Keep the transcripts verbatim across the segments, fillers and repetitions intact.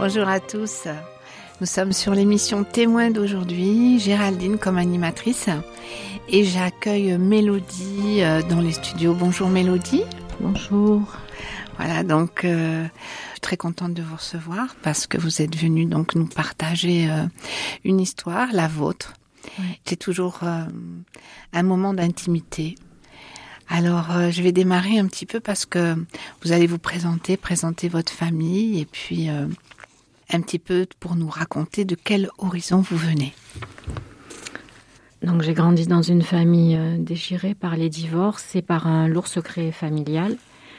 Bonjour à tous. Nous sommes sur l'émission Témoins d'aujourd'hui, Géraldine comme animatrice et j'accueille Mélodie dans les studios. Bonjour Mélodie. Bonjour. Voilà, donc euh, je suis très contente de vous recevoir parce que vous êtes venue donc nous partager euh, une histoire, la vôtre. Oui. C'est toujours euh, un moment d'intimité. Alors, euh, je vais démarrer un petit peu parce que vous allez vous présenter, présenter votre famille et puis euh, un petit peu pour nous raconter de quel horizon vous venez. Donc, j'ai grandi dans une famille euh, déchirée par les divorces et par un lourd secret familial.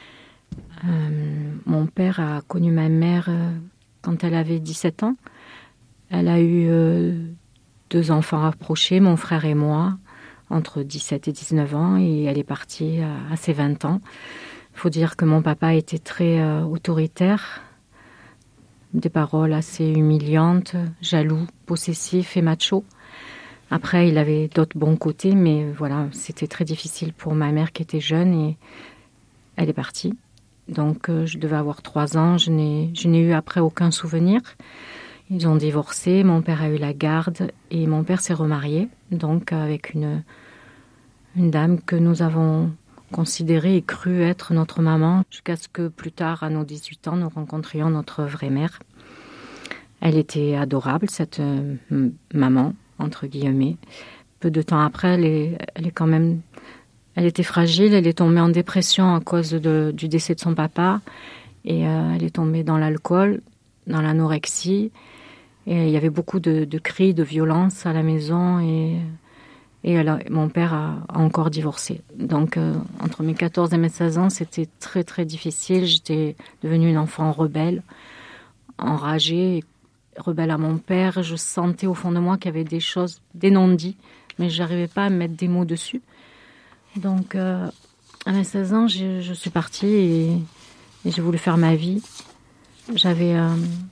Euh, mon père a connu ma mère euh, quand elle avait dix-sept ans. Elle a eu euh, deux enfants rapprochés, mon frère et moi, entre dix-sept et dix-neuf ans, et elle est partie à, à ses vingt ans. Il faut dire que mon papa était très euh, autoritaire, des paroles assez humiliantes, jaloux, possessif et macho. Après, il avait d'autres bons côtés, mais voilà, c'était très difficile pour ma mère qui était jeune et elle est partie. Donc, euh, je devais avoir trois ans, je n'ai, je n'ai eu après aucun souvenir. Ils ont divorcé, mon père a eu la garde et mon père s'est remarié, donc avec une, une dame que nous avons considérée et cru être notre maman, jusqu'à ce que plus tard, à nos dix-huit ans, nous rencontrions notre vraie mère. Elle était adorable, cette euh, maman, entre guillemets. Peu de temps après, elle est, elle est quand même... Elle était fragile, elle est tombée en dépression à cause de, du décès de son papa, et euh, elle est tombée dans l'alcool, dans l'anorexie. Et il y avait beaucoup de, de cris, de violence à la maison et, et elle a, mon père a, a encore divorcé. Donc, euh, entre mes quatorze et mes seize ans, c'était très, très difficile. J'étais devenue une enfant rebelle, enragée, rebelle à mon père. Je sentais au fond de moi qu'il y avait des choses, des non-dits, mais je n'arrivais pas à mettre des mots dessus. Donc, euh, à mes seize ans, je, je suis partie et, et j'ai voulu faire ma vie. J'avais... Euh,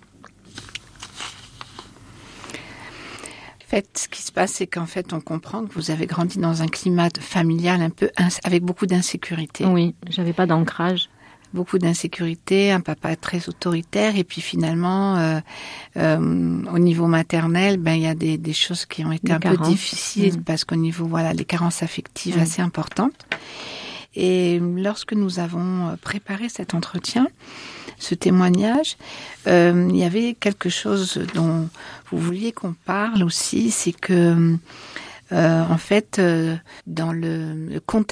En fait, ce qui se passe, c'est qu'en fait, on comprend que vous avez grandi dans un climat familial un peu ins- avec beaucoup d'insécurité. Oui, j'avais pas d'ancrage. Beaucoup d'insécurité, un papa très autoritaire, et puis finalement, euh, euh, au niveau maternel, ben il y a des, des choses qui ont été des un carences. peu difficiles mmh. parce qu'au niveau voilà, les carences affectives mmh. assez importantes. Et lorsque nous avons préparé cet entretien, ce témoignage, euh, il y avait quelque chose dont vous vouliez qu'on parle aussi, c'est que, euh, en fait, euh, dans le, le contexte